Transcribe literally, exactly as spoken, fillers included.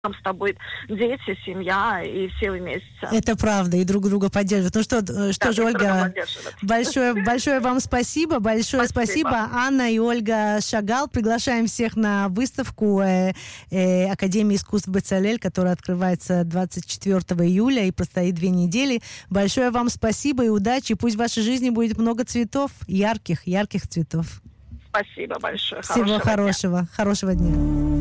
там с тобой дети, семья, и все вместе. Это правда, и друг друга поддерживают. Ну что, что Да, же, Ольга, большое, большое вам спасибо, большое спасибо. спасибо. Анна и Ольга Шагал. Приглашаем всех на выставку э, э, Академии искусств Бецалель, которая открывается двадцать четвёртого июля и простоит две недели. Большое вам спасибо и удачи. Пусть в вашей жизни будет много цветов, ярких, ярких цветов. Спасибо большое. Всего хорошего хорошего, дня. хорошего дня.